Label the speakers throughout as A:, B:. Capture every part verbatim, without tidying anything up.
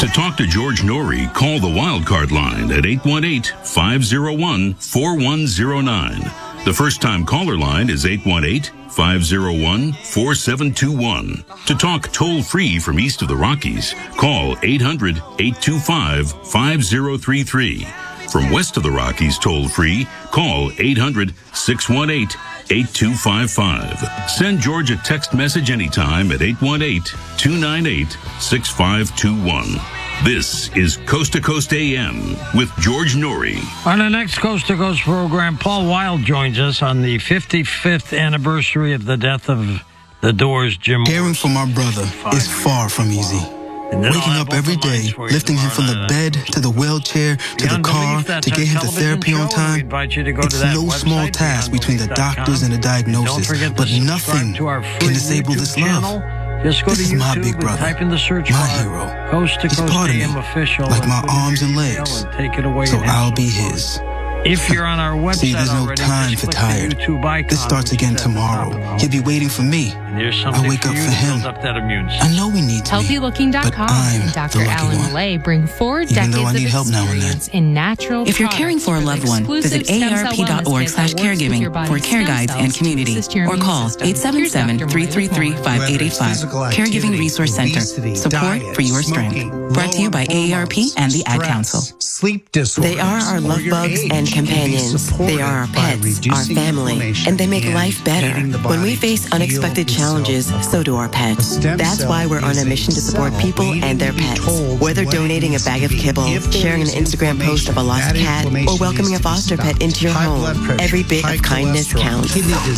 A: To talk to George Norrie, call the Wildcard line at eight one eight, five oh one, four one oh nine. The first-time caller line is eight one eight, five oh one, four seven two one. To talk toll-free from east of the Rockies, call eight hundred, eight two five, five oh three three. From west of the Rockies toll-free, call eight hundred, six one eight, eight two five five. Send George a text message anytime at eight one eight, two nine eight, six five two one. This is Coast to Coast A M with George Norrie.
B: On the next Coast to Coast program, Paul Wild joins us on the fifty-fifth anniversary of the death of the Doors' Jim
C: Caring for my brother is far from easy. Waking up every day, lifting him from the bed to the wheelchair to the car to get him to therapy on time, it's no small task between the doctors and the diagnosis, but nothing can disable this love. This is my big brother, my hero. He's part of me, like my arms and legs, so I'll be his.
B: If you're on our website,
C: see, there's no time for tired. This starts again tomorrow. He'll be waiting for me. I wake up for him. I know we need to
D: healthy looking dot com and Doctor Alan Lay bring four decades of experience in natural.
E: If you're caring for a loved one, visit A A R P dot org slash caregiving for care guides and community, or call eight seven seven, three three three, five eight eight five. Caregiving Resource Center. Support for your strength. Brought to you by A A R P and the Ad Council.
F: Sleep disorders.
G: They are our love bugs and companions. They are our pets, our family, and they make life better. When we face unexpected challenges, so do our pets. That's why we're on a mission to support people and their pets. Whether donating a bag of kibble, sharing an Instagram post of a lost cat, or welcoming a foster pet into your home, every bit of kindness counts.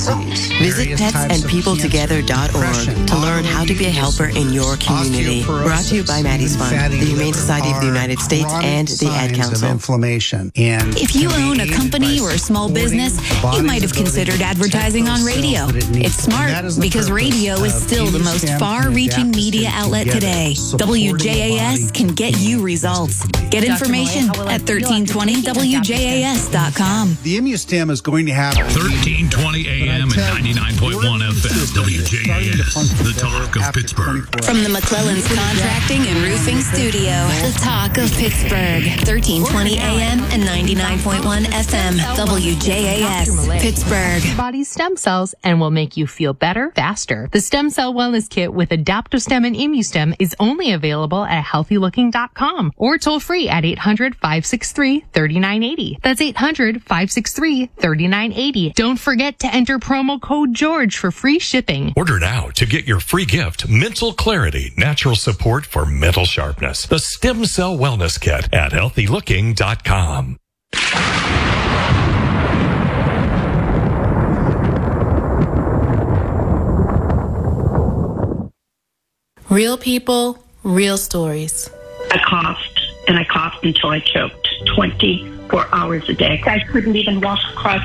G: Visit pets and people together dot org to learn how to be a helper in your community. Brought to you by Maddie's Fund, the Humane Society of the United States, and the Ad Council.
F: Inflammation. And
H: if you own a company or a small business, you might have considered advertising on radio. It's smart because radio is still the most far-reaching media outlet today. W J A S can get you results. Get information at thirteen twenty W J A S dot com.
F: The ImmuStem is going to have
A: thirteen twenty A M and ninety-nine point one F M W J A S, the talk of Pittsburgh.
H: From the McClellan's Contracting and Roofing Studio, the talk of Pittsburgh. thirteen twenty A M and ninety-nine point one F M W J A S, Pittsburgh.
D: Body's stem cells and will make you feel better, faster. The Stem Cell Wellness Kit with AdaptoStem and ImmuStem is only available at healthy looking dot com or toll free at eight hundred, five six three, three nine eight zero. That's eight hundred, five six three, three nine eight zero. Don't forget to enter promo code George for free shipping.
I: Order now to get your free gift, Mental Clarity, natural support for mental sharpness. The Stem Cell Wellness Kit at healthy looking dot com.
J: Real people, real stories.
K: I coughed, and I coughed until I choked twenty-four hours a day. I couldn't even walk across